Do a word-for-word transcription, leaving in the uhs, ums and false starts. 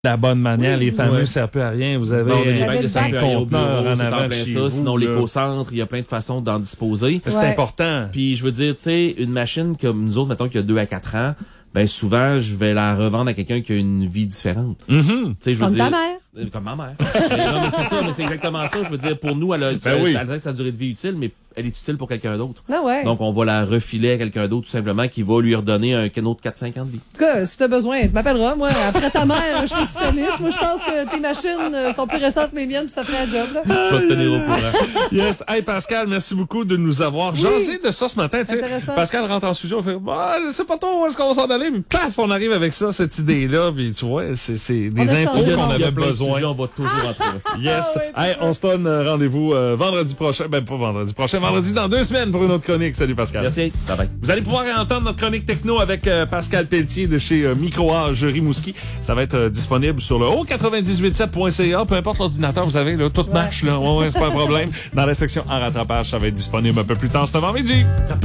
la bonne manière, Oui, les fameux ouais. ça peut à rien. Vous avez Non, on a des un, bacs de ça un peut à rien au bureau, conteneur en c'est en avant de plein chez ça. vous, Sinon, là. l'éco-centre, il y a plein de façons d'en disposer. C'est Ouais. important. Puis je veux dire, tu sais, une machine comme nous autres, mettons qu'il y a deux à quatre ans, ben souvent, je vais la revendre à quelqu'un qui a une vie différente. Mm-hmm. Tu sais, je veux Comme dire, ta mère. Euh, Comme ma mère. mais non, mais c'est ça, mais c'est exactement ça. Je veux dire, pour nous, elle a, Ben oui. elle a sa durée de vie utile, mais elle est utile pour quelqu'un d'autre. Ah ouais. Donc, on va la refiler à quelqu'un d'autre, tout simplement, qui va lui redonner un canot de quatre cinq ans de vie. En tout cas, si t'as besoin, tu m'appelleras. Moi, après ta mère, je fais du service. Moi, je pense que tes machines euh, sont plus récentes que les miennes, puis ça ferait un job, là. Je vais te tenir au courant. Yes. Hey, Pascal, merci beaucoup de nous avoir jasé de ça ce matin. Tu sais, Intéressant. Pascal rentre en studio, on fait, bah, je sais pas trop où est-ce qu'on va s'en aller, mais paf, on arrive avec ça, cette idée-là, puis tu vois, c'est, c'est des a infos changé. qu'on Il y a avait plein de besoin. sujets, on va toujours en trouver. Yes. Ah ouais, c'est Hey, ça. on se donne euh, rendez-vous euh, vendredi prochain. Ben, pas vendredi prochain, vendredi dans deux semaines pour une autre chronique. Salut, Pascal. Merci. Bye bye. Vous allez pouvoir entendre notre chronique techno avec euh, Pascal Pelletier de chez euh, Micro-Age Rimouski. Ça va être euh, disponible sur le haut quatre-vingt-dix-huit sept point c a. Peu importe l'ordinateur, vous avez, là, tout marche, là. Ouais, ouais, c'est pas un problème. Dans la section en rattrapage, ça va être disponible un peu plus tard cet avant-midi.